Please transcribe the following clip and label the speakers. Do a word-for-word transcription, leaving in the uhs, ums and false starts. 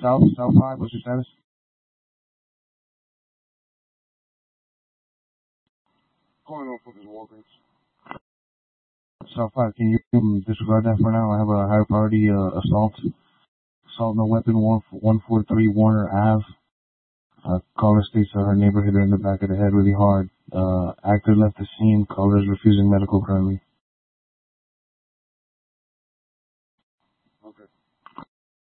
Speaker 1: South, South five, what's your status?
Speaker 2: Going on for this Walgreens.
Speaker 1: South five, can you um, disregard that for now? I have a higher priority uh, assault. Assault no weapon, one forty-three Warner Ave. Uh, caller states that her neighbor hit her in the back of the head really hard. Uh, actor left the scene. Caller is refusing medical currently.